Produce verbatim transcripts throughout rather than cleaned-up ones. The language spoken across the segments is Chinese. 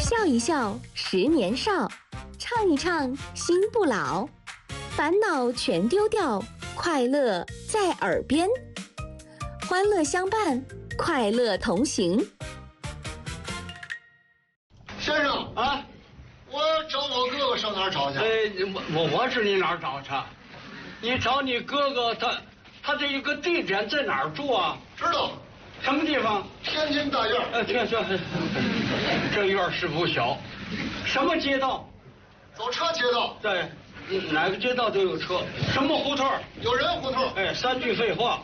笑一笑，十年少；唱一唱，心不老。烦恼全丢掉，快乐在耳边。欢乐相伴，快乐同行。 先生啊，我找我哥哥上哪儿找去？ 哎，我我我知你哪儿找去？你找你哥哥，他他这一个地点在哪儿住啊？ 知道。 什么地方？ 天津大院。 呃，这这这院是不小。什么街道？ 走车街道。 对，哪个街道都有车。什么胡同？ 有人胡同。 哎，三句废话。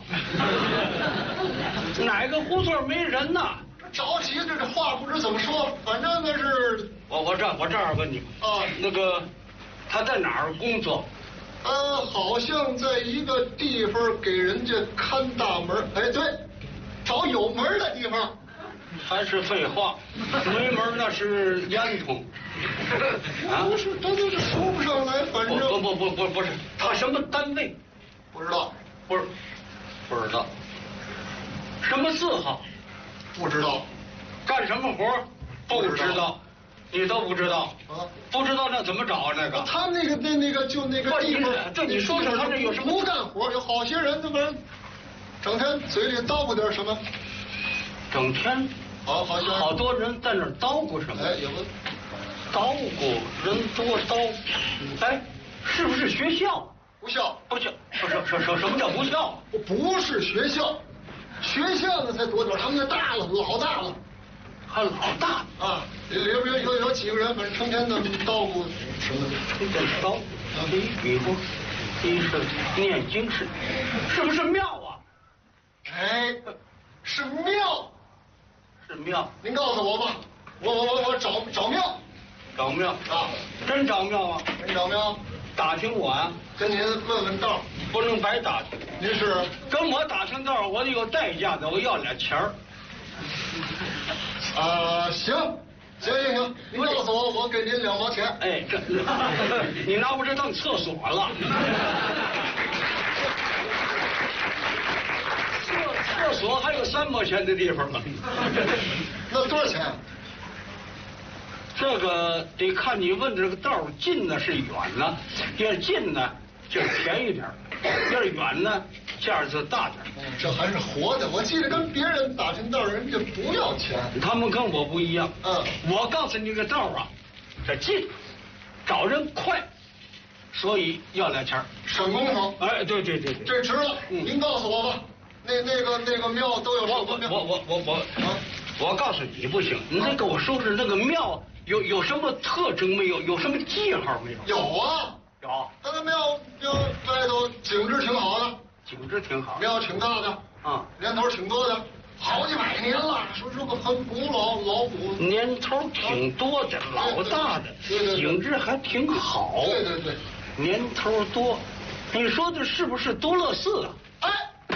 哪个胡同没人呐？ 着急，这这话不知怎么说，反正那是。 我我这我这样问你啊， 那个他在哪儿工作？ 呃，好像在一个地方给人家看大门。哎，对，找有门的地方。 还是废话，没门那是烟囱。 啊，不是，他就是说不上来，反正。 不不不不不是，他什么单位？ 不知道， 不是，不知道。什么字号？ 不知道。 干什么活？不知道。你都不知道啊？不知道那怎么找啊？那个他那个那那个就那个地方， 这你说说他这有什么？ 不干活，有好些人，这不是整天嘴里叨咕点什么？ 整天， 好好些好多人在那儿叨咕什么？ 哎，有个叨咕人多叨，哎，是不是学校？ 不孝， 不孝，不是什什什么叫不孝？ 不是学校，学校呢才多点，他们那大了，老大了。 还老大啊，里边有有有几个人，反正成天的叨咕什么的。 这叨，你比如，一是念经是，是不是庙啊？ 哎，是庙， 是庙。 您告诉我吧，我我我我找找庙， 找庙啊， 真找庙啊？ 真找庙。 打听我啊， 跟您问问道， 不能白打听。 您是跟我打听道，我得有代价的，我要俩钱儿。 啊，行，行行行，您告诉我，我给您两毛钱。 哎，这你拿我这当厕所了？厕厕所还有三毛钱的地方呢。 那多少钱？ 这个得看你问这个道近呢是远呢，要是近呢就便宜点，要是远呢价就大点。 这还是活的，我记得跟别人打听道，人家不要钱。 他们跟我不一样。 嗯， 我告诉你个道啊，这近，找人快，所以要俩钱。 省工夫。 哎，对对对对， 这值了。 嗯， 您告诉我吧，那那个那个庙都有什么庙？ 我我我我我啊，我告诉你不行，你得跟我说说那个庙有有什么特征没有？有什么记号没有？ 有啊， 有。 那个庙庙外头景致挺好的。 景致挺好， 庙挺大的啊， 年头挺多的，好几百年了，说是个很古老老古。 年头挺多的，啊、老大的， 对对对， 景致还挺好。 对对对， 年头多，你说的是不是多乐寺啊？ 哎，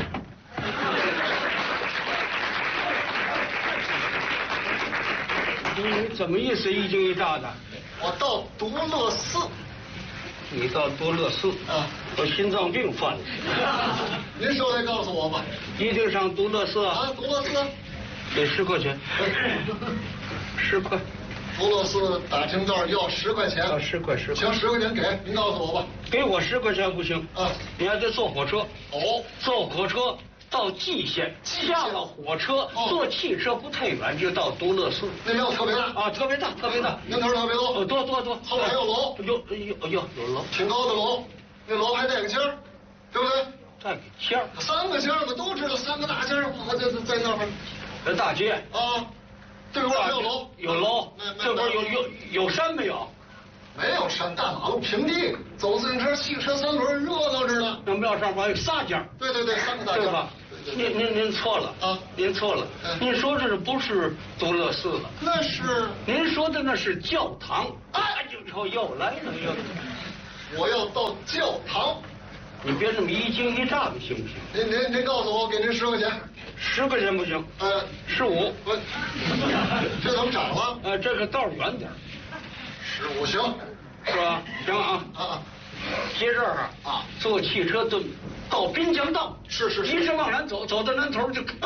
你怎么意思？一惊一乍的。 我到独乐寺。 你到多乐寺啊？ 我心脏病犯了。 您稍微告诉我吧。 一定上独乐寺啊？ 啊，独乐寺。 给十块钱。十块。 独乐寺打听道要十块钱。 啊，十块十块。 行，十块钱给您告诉我吧。 给我十块钱不行啊， 你还得坐火车。 哦， 坐火车到蓟县，下了火车， 哦， 坐汽车不太远就到独乐寺。 那庙特别大啊，特别大，特别大， 年头特别多。 哦，多多多。 后面还有楼， 有有有有楼， 挺高的楼，那楼还带个尖儿，对不对？ 带个尖儿， 三个尖儿，我都知道，三个大尖儿，我在在那边。 在大街啊，对面还有楼， 有楼，这边有有有山没有？ 没有山，大马路平地，走自行车、汽车三轮，热闹着呢。 那庙上还有仨尖儿。 对对对，三个大尖儿， 对吧？您您您错了啊！ 您错了，您说这不是独乐寺了？ 那是您说的那是教堂。 哎， 又又来了又。 我要到教堂。 你别这么一惊一乍的，行不行？ 您您您告诉我，给您十块钱。 十块钱不行。 呃， 十五。 我这怎么涨了？ 呃，这个道远点。 十五行， 是吧？行啊啊。 接这儿啊，坐汽车到到滨江道， 是是是， 一直往南走，走到南头就到了。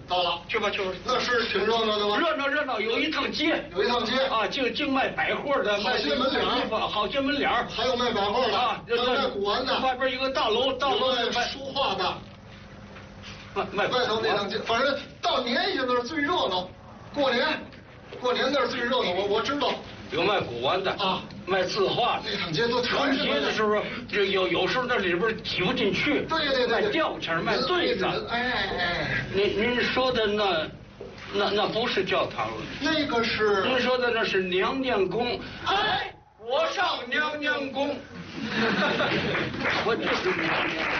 到了， 去吧去吧。 那是挺热闹的吗？ 热闹热闹，有一趟街， 有一趟街啊，净净卖百货的， 好些门脸儿， 好些门脸儿， 还有卖百货的啊， 还有卖古玩的， 外边一个大楼，大楼卖书画的， 卖外头那趟街，反正到年下那儿最热闹，过年，过年那儿最热闹，我我知道。 有卖古玩的啊， 卖字画的， 那趟街都春全是。 节的时候，有有有时候那里边挤不进去。 对对对， 卖吊钱，卖对子。 哎哎， 您您说的那，那那不是教堂了， 那个是。 您说的那是娘娘宫。哎，我上娘娘宫。我就是娘娘宫。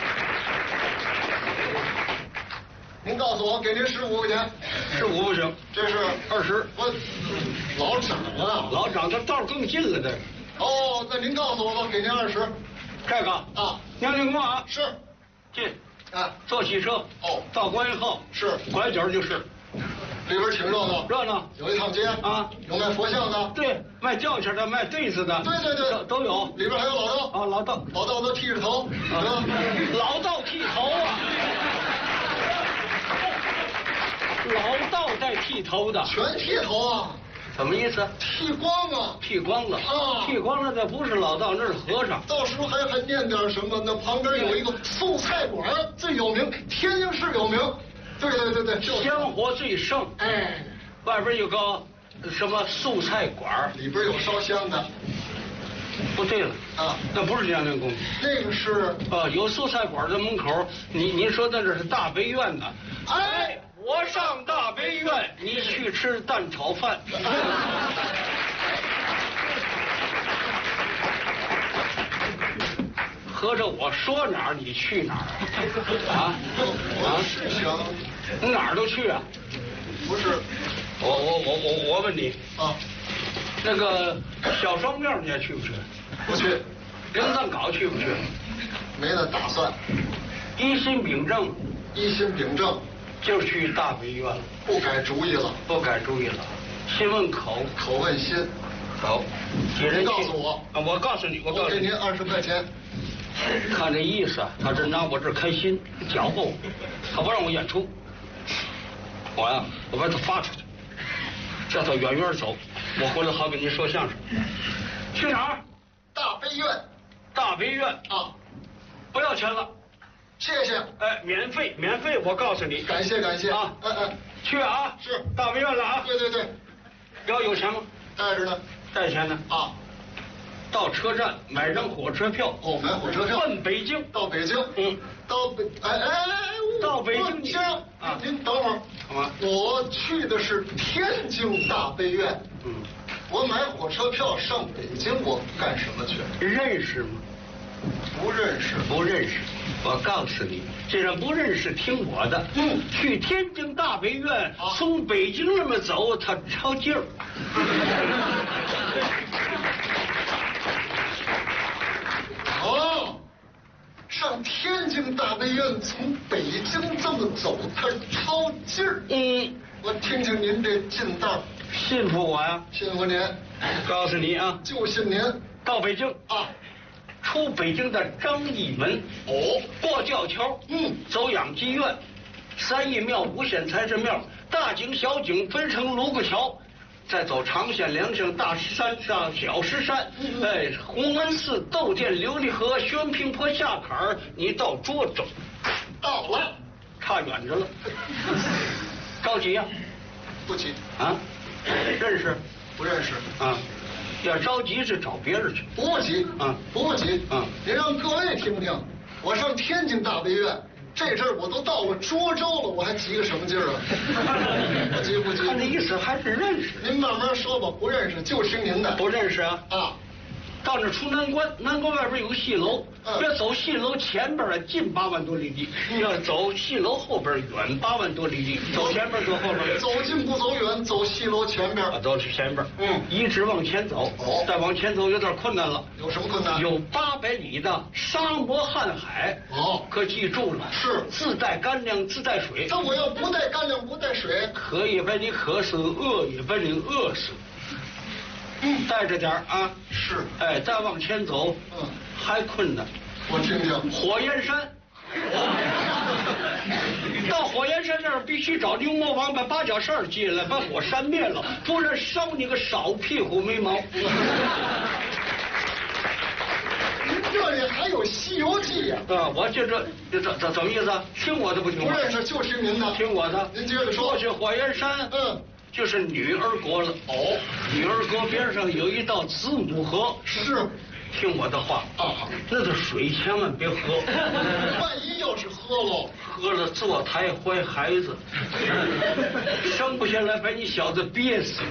您告诉我，给您十五块钱。 十五不行， 这是二十。 我老长啊， 老长，他道更近了这。 哦，那您告诉我吧，给您二十。 这个啊， 娘娘宫啊， 是。 进。 啊， 坐汽车。 哦， 到关以后是拐角就是。 里边挺热闹。 热闹。 有一趟街啊， 有卖佛像的。 对，卖吊钱的，卖对子的。 对对对， 都都有。 里边还有老道。 啊，老道。 老道都剃着头。 啊，老道剃头啊。老道在剃头的， 全剃头啊？ 什么意思？ 剃光啊？ 剃光了啊！ 剃光了，那不是老道，那是和尚。 到时候还还念点什么？那旁边有一个素菜馆，最有名，天津市有名。对对对对， 香火最盛。 哎， 外边有个什么素菜馆， 里边有烧香的。 不对了啊， 那不是娘娘宫， 那个是啊，有素菜馆在门口。你您说的这是大悲院呢？哎。我上大悲院，你去吃蛋炒饭。合着我说哪儿你去哪儿啊？ 啊？是想哪儿都去啊？ 不是， 我我我我我问你啊， 那个小双庙你还去不去？ 不去。 灵藏岗去不去？ 没那打算。 一心秉正。 一心秉正。 就去大悲院了， 不改主意了， 不改主意了，心问口， 口问心， 好， 您告诉我， 啊，我告诉你，我告诉你， 我给您二十块钱。 看这意思，他这拿我这开心，搅和我，他不让我演出，我呀，我把他发出去，叫他远远走，我回来好给您说相声。去哪儿？ 大悲院。 大悲院啊， 不要钱了。 谢谢。 哎，免费，免费，我告诉你。 感谢感谢啊， 嗯嗯， 去啊， 是大悲院了啊。 对对对， 要有钱吗？ 带着呢。 带钱呢？ 啊， 到车站买张火车票。 哦，买火车票。 奔北京。 到北京。 嗯。 到北，哎哎， 到北京。 先生，啊，您等会儿。 干嘛？ 我去的是天津大悲院。 嗯。 我买火车票上北京，我干什么去？ 认识吗？ 不认识， 不认识。我告诉你，既然不认识，听我的。 嗯， 去天津大悲院，啊、从北京那么走，他超劲儿。 哦，上天津大悲院，从北京这么走，他超劲儿。 嗯， 我听听您这劲道。 信服我呀！ 信服您。 告诉你啊， 就信您。 到北京啊。 出北京的张义门， 哦， 过吊桥， 嗯， 走养鸡院，三义庙、五显财神庙，大井、小井分成卢沟桥，再走长线、梁巷、大石山上小石山，嗯、哎，洪恩寺、窦店、琉璃河、宣平坡下坎儿，你到涿州， 到了， 差远着了，着急呀、啊？ 不急啊？认识？ 不认识啊？要着急是找别人去， 不急啊， 不急啊！ 您让各位听听，我上天津大悲院，这阵儿我都到了涿州了，我还急个什么劲儿啊？不急不急。 他的意思还是认识。 您慢慢说吧，不认识就听您的。 不认识啊？ 啊。 到那出南关，南关外边有个戏楼， 嗯、 要走戏楼前边啊，近八万多里地；嗯、要走戏楼后边远八万多里地。走前边走后边？ 走近不走远，走戏楼前边。 啊，走前边。 嗯， 一直往前走。 哦， 再往前走有点困难了。 有什么困难？ 有八百里的沙漠瀚海。 哦， 可记住了， 是自带干粮，自带水。 这我要不带干粮，不带水， 渴也把你渴死，饿也把你饿死。 嗯， 带着点啊， 是， 哎，再往前走， 嗯， 还困难。 我听听， 火焰山， 到火焰山那儿必须找牛魔王把八角扇接来，把火扇灭了，不然烧你个少屁股没毛。 您这里还有《西游记》呀？ 啊，我这这这这这怎么意思？听我的不听我的？ 不认识就听您的。 听我的。 您接着说。 过去火焰山， 嗯， 就是女儿国了。哦，女儿国边上有一道子母河。 是。 听我的话啊， 那个水千万别喝， 万一要是喝了， 喝了坐胎怀孩子，生不下来把你小子憋死。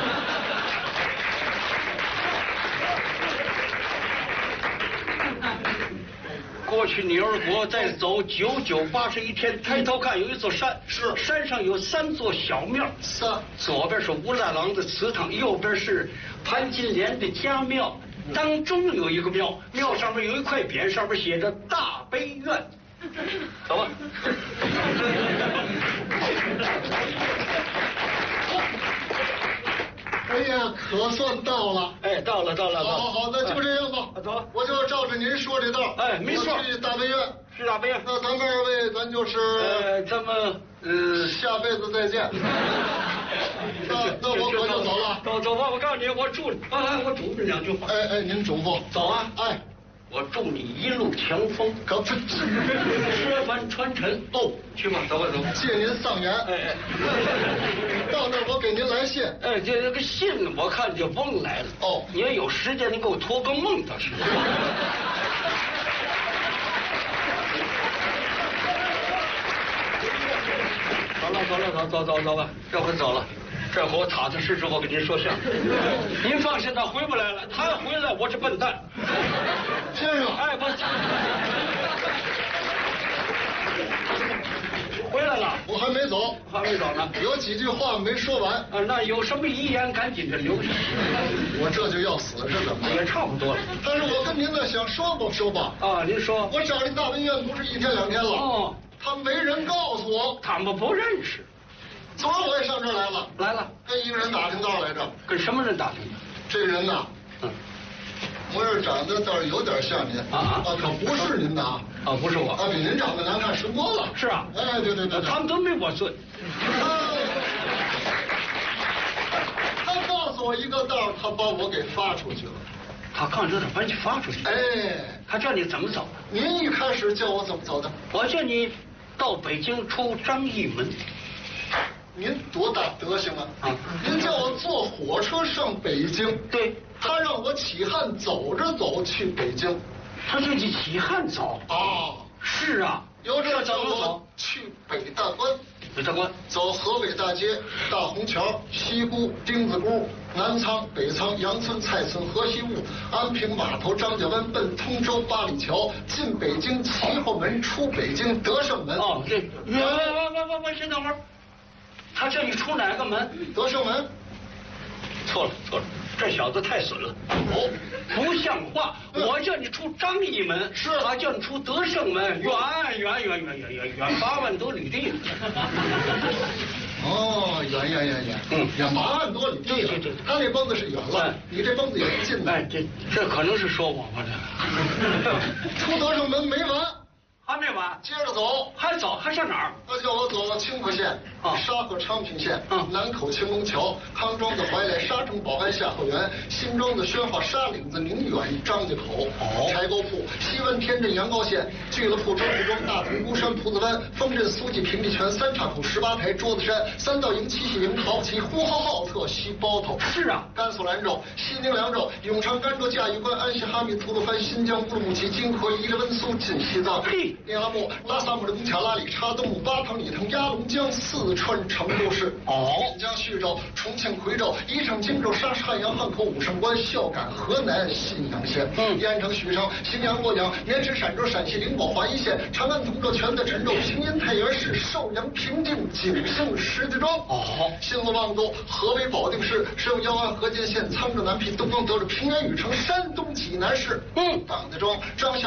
过去女儿国再走九九八十一天，抬头看有一座山， 是山上有三座小庙， 三左边是武大郎的祠堂，右边是潘金莲的家庙。当中有一个庙，庙上面有一块匾，上面写着大悲院。走吧。 哎呀，可算到了。 哎，到了，到了。 好好好，那就这样吧。 哎、走。 我就照着您说这道。 哎，没错。 去大悲院。 去大悲院。 那咱们二位，咱就是。 呃，咱们呃， 下辈子再见。那那我可就走了。 走走吧，我告诉你，我祝你，哎，我嘱咐你两句话。 哎哎，您嘱咐。 走啊！ 哎， 我祝你一路强风， 可不， 车帆穿沉。哦，去吧，走吧，走吧。 借您上言。 哎哎， 到那儿我给您来信。 哎，这这个信我看就甭来了。 哦， 你要有时间，你给我托个梦倒是。走了走了走走走走吧，这回走了，这回我踏踏实实我跟您说相声。您放心，他回不来了，他要回来我是笨蛋。 先生， 哎不，回来了， 我还没走， 还没走呢， 有几句话没说完。 啊，那有什么遗言赶紧的留下。 我这就要死是怎么？ 也差不多了。 但是我跟您呢想说吧说吧。 啊，您说。 我找这大文院不是一天两天了。 哦。 他没人告诉我， 他们不认识。 昨儿我也上这儿来了， 来了， 跟一个人打听道来着。 跟什么人打听？ 这人呐，嗯，模样长得倒是有点像您啊啊，可不是您的啊啊，不是我啊，比您长得难看十多了。 是啊， 哎，对对对， 他们都没我尊。 他告诉我一个道，他把我给发出去了。 他告诉你把你发出去？ 哎， 他叫你怎么走？ 您一开始叫我怎么走的？ 我叫你到北京出张义门。 您多大德行啊！啊，您叫我坐火车上北京。 对， 他让我起汉走着走去北京。 他叫你起汉走啊？ 是啊， 由这叫我去北大关。 北大关走河北大街、大红桥、西沽、丁字沽、南仓、北仓、杨村、蔡村、河西坞、安平码头、张家湾，奔通州八里桥，进北京齐后门，出北京德胜门。 哦，这，我我我我我先等会儿，他叫你出哪个门？ 德胜门。 错了错了，这小子太损了。哦，不像话！我叫你出张义门， 是他叫你出德胜门，远远远远远远远八万多里地。 哦，远远远远，嗯，远八万多里地。 对对对， 他那蹦子是远了，你这蹦子也是近的。 哎，这这可能是说我吧这。 出德胜门没完。 还没完， 接着走， 还走，还上哪儿？ 他叫我走清河县、啊、沙河昌平县、啊、南口青龙桥、康庄的怀来、沙城保安下后园、新庄的宣化、沙岭子、宁远、张家口、哦、柴沟铺、西湾天镇、阳高县、聚乐铺、周浦庄、大同孤山、铺子湾、丰镇、苏记、平地泉、三岔口、十八台、桌子山、三道营、七喜营、桃旗、呼和浩特、西包头。 是啊， 甘肃兰州、西宁凉州、永昌、甘州、嘉峪关、安溪、哈密、吐鲁番、新疆乌鲁木齐、金河、伊犁、温苏、进西藏。 嘿。 聂拉木、拉萨木的贡卡拉里、查东木、巴塘里腾、鸭龙江、四川成都市。 哦。 锦江徐州、重庆夔州、宜昌荆州、沙市汉阳、汉口、武胜关、孝感河南信阳县。嗯。盐城、许昌、荥阳、洛阳、绵池、陕州、陕西灵宝、华阴县、长安、通州、全在陈州、平阴、太原市、寿阳、平定、景兴、石家庄。 哦。新罗望族、河北保定市、省耀安、河间县、沧州南皮、东方德州、平原禹城、山东济南市。嗯。党家庄、张孝。